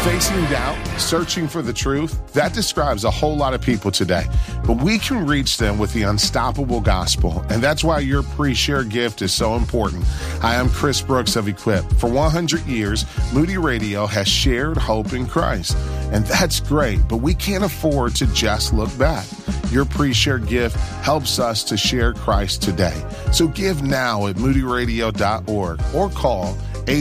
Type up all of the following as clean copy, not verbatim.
Facing doubt, searching for the truth, that describes a whole lot of people today. But we can reach them with the unstoppable gospel, and that's why your pre-share gift is so important. Hi, I'm Chris Brooks of Equip. For 100 years, Moody Radio has shared hope in Christ, and that's great, but we can't afford to just look back. Your pre-share gift helps us to share Christ today. So give now at moodyradio.org or call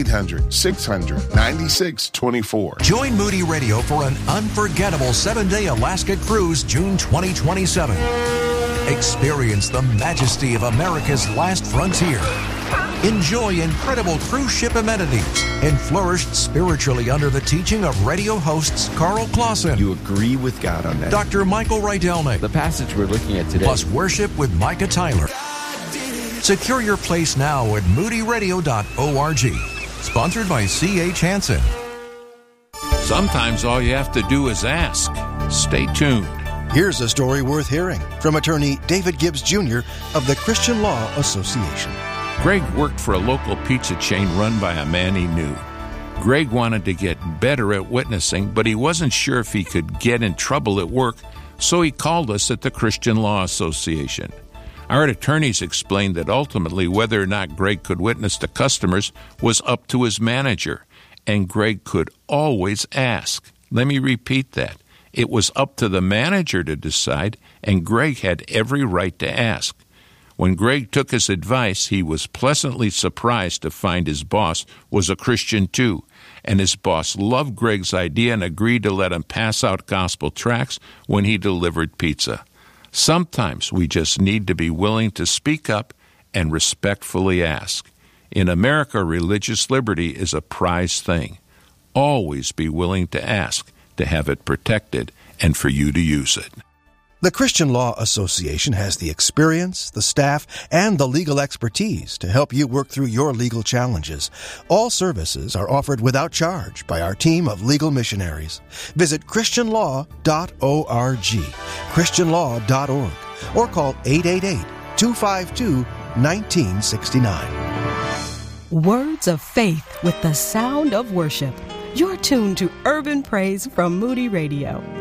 800-600-9624. Join Moody Radio for an unforgettable 7-day Alaska cruise, June 2027. Experience the majesty of America's last frontier. Enjoy incredible cruise ship amenities and flourish spiritually under the teaching of radio hosts Carl Clausen. You agree with God on that. Dr. Michael Rydelnik. The passage we're looking at today. Plus worship with Micah Tyler. Secure your place now at moodyradio.org. Sponsored by C.H. Hansen. Sometimes all you have to do is ask. Stay tuned. Here's a story worth hearing from attorney David Gibbs Jr. of the Christian Law Association. Greg worked for a local pizza chain run by a man he knew. Greg wanted to get better at witnessing, but he wasn't sure if he could get in trouble at work, so he called us at the Christian Law Association. Our attorneys explained that ultimately whether or not Greg could witness to customers was up to his manager, and Greg could always ask. Let me repeat that. It was up to the manager to decide, and Greg had every right to ask. When Greg took his advice, he was pleasantly surprised to find his boss was a Christian too, and his boss loved Greg's idea and agreed to let him pass out gospel tracts when he delivered pizza. Sometimes we just need to be willing to speak up and respectfully ask. In America, religious liberty is a prized thing. Always be willing to ask, to have it protected, and for you to use it. The Christian Law Association has the experience, the staff, and the legal expertise to help you work through your legal challenges. All services are offered without charge by our team of legal missionaries. Visit christianlaw.org, christianlaw.org, or call 888-252-1969. Words of faith with the sound of worship. You're tuned to Urban Praise from Moody Radio.